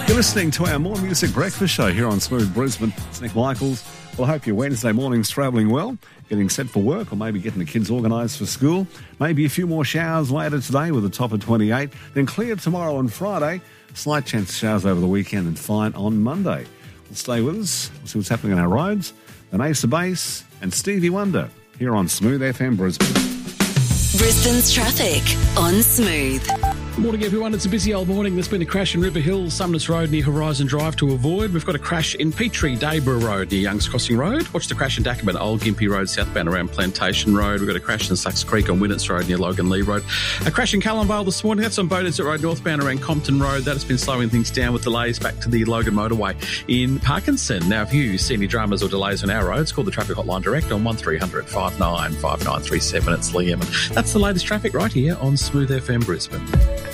You're listening to our More Music Breakfast Show here on Smooth Brisbane. It's Nick Michaels. Well, I hope your Wednesday morning's travelling well, getting set for work or maybe getting the kids organised for school. Maybe a few more showers later today with a top of 28. Then clear tomorrow and Friday. Slight chance of showers over the weekend and fine on Monday. Well, stay with us. We'll see what's happening on our roads. And Ace of Base and Stevie Wonder here on Smooth FM Brisbane. Brisbane's traffic on Smooth. Good morning, everyone. It's a busy old morning. There's been a crash in River Hill, Sumners Road near Horizon Drive to avoid. We've got a crash in Petrie, Dayborough Road near Youngs Crossing Road. Watch the crash in Dackerman, Old Gympie Road, southbound around Plantation Road. We've got a crash in Sucks Creek on Winnets Road near Logan Lee Road. A crash in Cullenvale this morning. That's on Bowness Road, northbound around Compton Road. That has been slowing things down with delays back to the Logan Motorway in Parkinson. Now, if you see any dramas or delays on our roads, call the traffic hotline direct on 1300 59 5937. It's Liam. And that's the latest traffic right here on Smooth FM Brisbane.